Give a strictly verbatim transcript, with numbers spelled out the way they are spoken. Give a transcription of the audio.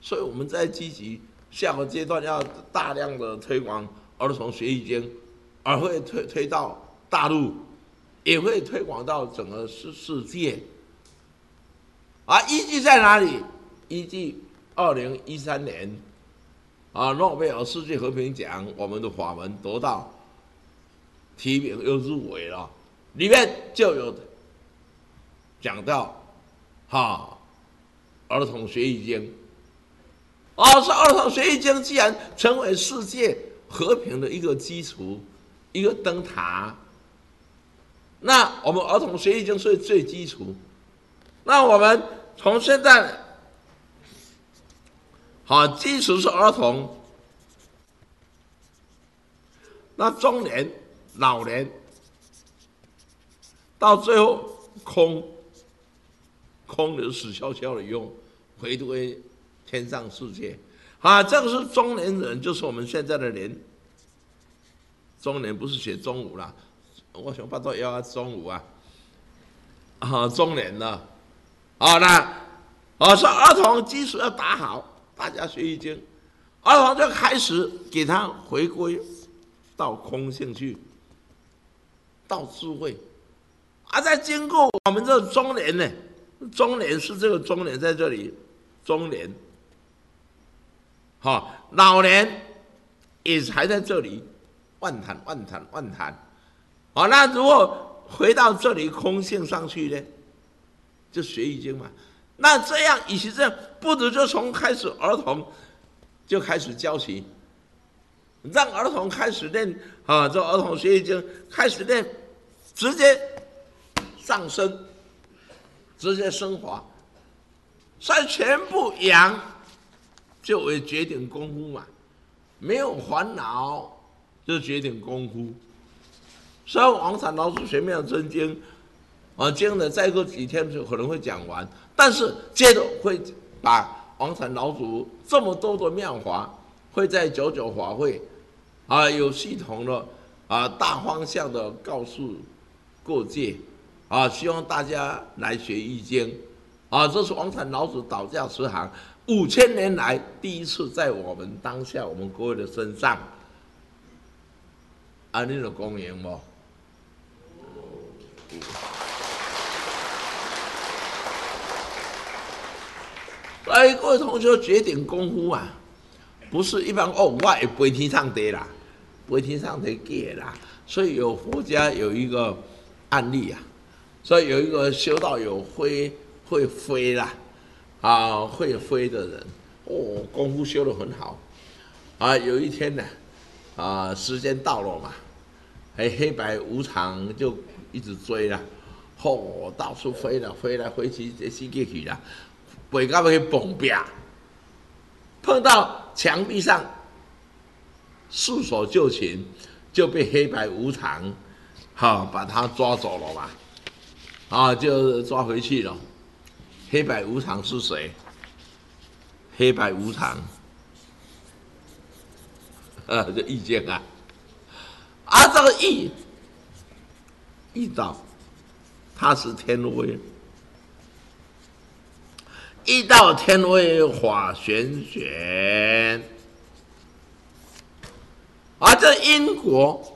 所以我们在积极下个阶段要大量的推广儿童学易经，而会推推到大陆，也会推广到整个世世界。啊，依据在哪里？依据二零一三年啊，诺贝尔世界和平奖，我们的法文得到提名又入围了，里面就有讲到哈儿童学易经。啊，是儿童学易经既然成为世界和平的一个基础，一个灯塔，那我们儿童学易经是最基础。那我们从现在，好，基础是儿童，那中年、老年，到最后空，空的死翘翘的用，回归天上世界。啊，这个是中年人，就是我们现在的人。中年不是写中午啦，我想把到要中午啊，啊，中年了。好，那我说儿童基础要打好，大家学易经，儿童就开始给他回归到空性去，到智慧，啊，再经过我们这中年呢，中年是这个中年在这里，中年，好，老年也还在这里，万谈万谈万谈，好，那如果回到这里空性上去呢？就学易经嘛，那这样与其这样，不如就从开始儿童就开始教起，让儿童开始练啊，这儿童学易经开始练，直接上升，直接升华，所以全部养就为绝顶功夫嘛，没有烦恼就绝顶功夫。所以王禅老祖玄妙真经。啊，经呢，再过几天就可能会讲完，但是接着会把王禅老祖这么多的妙法，会在九九法会啊有系统的啊大方向的告诉各界啊，希望大家来学易经啊，这是王禅老祖导驾慈航五千年来第一次在我们当下我们各位的身上，啊，你有公营不？哎，各位同学，绝顶功夫啊，不是一般哦，我会飞天上地啦，飞天上地假啦。所以有佛家有一个案例啊，所以有一个修道有飞会飞啦，啊，会飞的人，哦，功夫修得很好，啊，有一天呢，啊，时间到了嘛，哎，黑白无常就一直追啦，哦，到处飞了，飞来飞去，这世界去啦。飞到去蹦壁，碰到墙壁上，束手就擒，就被黑白无常，好把他抓走了嘛，啊，就抓回去了。黑白无常是谁？黑白无常，呃，这易经啊，啊，这个易，易道，他是天威。易道天威法玄玄，而这因果